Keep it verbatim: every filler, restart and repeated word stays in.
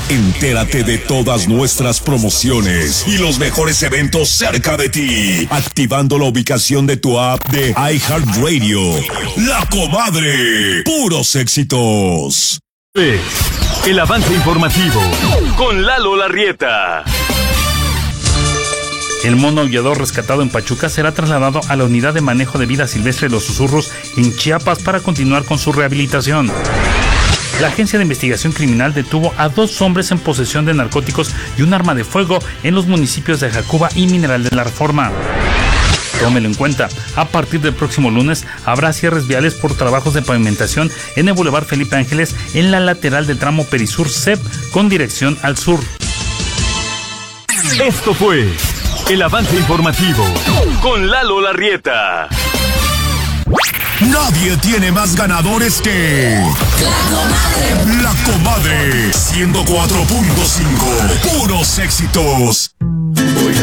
Entérate de todas nuestras promociones y los mejores eventos cerca de ti, activando la ubicación de tu app de iHeartRadio. La Comadre, puros éxitos. El avance informativo con Lalo Larrieta. El mono aullador rescatado en Pachuca será trasladado a la unidad de manejo de vida silvestre de los susurros en Chiapas para continuar con su rehabilitación. La Agencia de Investigación Criminal detuvo a dos hombres en posesión de narcóticos y un arma de fuego en los municipios de Jacuba y Mineral de la Reforma. Tómelo en cuenta, a partir del próximo lunes habrá cierres viales por trabajos de pavimentación en el Boulevard Felipe Ángeles en la lateral del tramo Perisur C E P con dirección al sur. Esto fue el avance informativo con Lalo Larrieta. Nadie tiene más ganadores que La Comadre. La Comadre ciento cuatro punto cinco. Puros éxitos.